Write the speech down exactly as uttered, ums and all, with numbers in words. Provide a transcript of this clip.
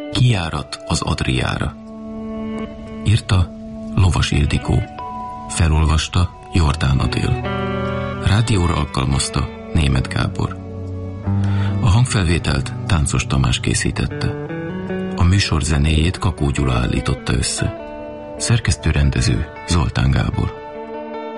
Kijárat az Adriára. Írta Lovas Ildikó. Felolvasta Jordán Adél. Rádióra alkalmazta Németh Gábor. A hangfelvételt Táncos Tamás készítette. A műsor zenéjét Kakó Gyula állította össze. Szerkesztő rendező Zoltán Gábor.